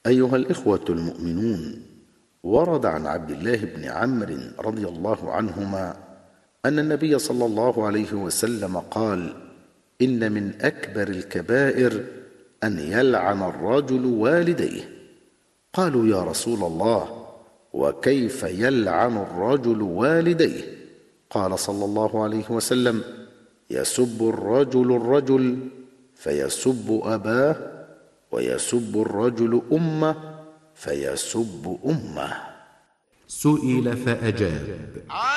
أيها الإخوة المؤمنون، ورد عن عبد الله بن عمرو رضي الله عنهما أن النبي صلى الله عليه وسلم قال: إن من أكبر الكبائر أن يلعن الرجل والديه. قالوا: يا رسول الله، وكيف يلعن الرجل والديه؟ قال صلى الله عليه وسلم: يسب الرجل فيسب أباه، ويسب الرجل أمه فيسب أمه. سئل فأجاب: